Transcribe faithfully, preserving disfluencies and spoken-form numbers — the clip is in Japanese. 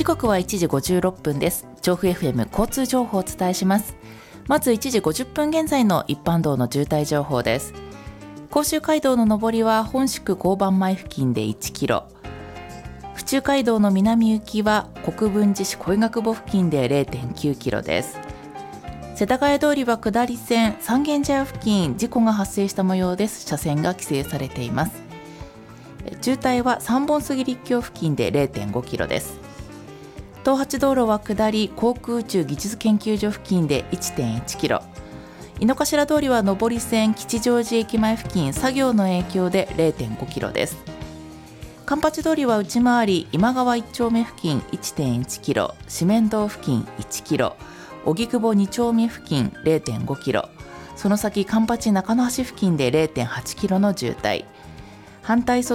時刻はいちじごじゅうろっぷんです。調布 エフエム 交通情報をお伝えします。まずいちじごじゅっぷん現在の一般道の渋滞情報です。甲州街道の上りは本宿交番前付近でいちキロ、府中街道の南行きは国分寺市小学墓付近で れいてんきゅうキロです。世田谷通りは下り線三軒茶屋付近事故が発生した模様です。車線が規制されています。渋滞は三本杉立教付近で れいてんごキロです。東八道路は下り航空宇宙技術研究所付近で いってんいちキロ、井の頭通りは上り線吉祥寺駅前付近作業の影響で れいてんごキロです。環八通りは内回り今川いち丁目付近 いってんいちキロ、四面堂付近いちキロ、荻窪に丁目付近 れいてんごキロ、その先環八中野橋付近で れいてんはちキロの渋滞、反対